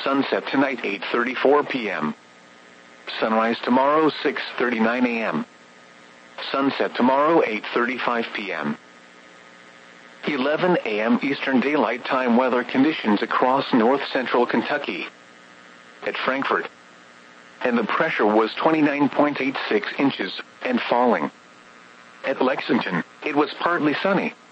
Sunset tonight 8:34 p.m. Sunrise tomorrow 6:39 a.m. Sunset tomorrow 8:35 p.m. 11 a.m. Eastern Daylight Time weather conditions across north-central Kentucky. At Frankfort, and the pressure was 29.86 inches, and falling. At Lexington, it was partly sunny.